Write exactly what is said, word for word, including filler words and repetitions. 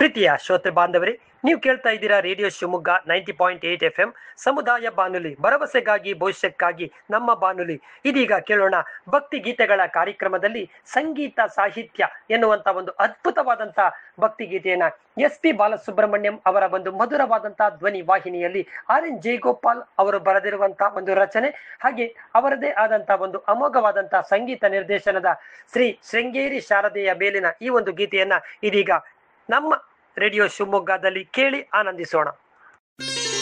ಪ್ರೀತಿಯ ಶ್ರೋತೃ ಬಾಂಧವರೇ, ನೀವು ಕೇಳ್ತಾ ಇದ್ದೀರಾ radio Shivamogga ninety point eight F M ಸಮುದಾಯ ಬಾನುಲಿ, ಭರವಸೆಗಾಗಿ ಭವಿಷ್ಯಕ್ಕಾಗಿ ನಮ್ಮ ಬಾನುಲಿ. ಇದೀಗ ಕೇಳೋಣ ಭಕ್ತಿ ಗೀತೆಗಳ ಕಾರ್ಯಕ್ರಮದಲ್ಲಿ ಸಂಗೀತ ಸಾಹಿತ್ಯ ಎನ್ನುವಂತ ಒಂದು ಅದ್ಭುತವಾದಂತ ಭಕ್ತಿ ಗೀತೆಯನ್ನ ಎಸ್ ಪಿ ಬಾಲಸುಬ್ರಹ್ಮಣ್ಯಂ ಅವರ ಒಂದು ಮಧುರವಾದಂತಹ ಧ್ವನಿ ವಾಹಿನಿಯಲ್ಲಿ ಆರ್ ಎನ್ ಜಯಗೋಪಾಲ್ ಅವರು ಬರೆದಿರುವಂತಹ ಒಂದು ರಚನೆ, ಹಾಗೆ ಅವರದೇ ಆದಂತಹ ಒಂದು ಅಮೋಘವಾದಂತಹ ಸಂಗೀತ ನಿರ್ದೇಶನದ ಶ್ರೀ ಶೃಂಗೇರಿ ಶಾರದೆಯ ಮೇಲಿನ ಈ ಒಂದು ಗೀತೆಯನ್ನ ಇದೀಗ ನಮ್ಮ ರೇಡಿಯೋ ಶಿವಮೊಗ್ಗದಲ್ಲಿ ಕೇಳಿ ಆನಂದಿಸೋಣ.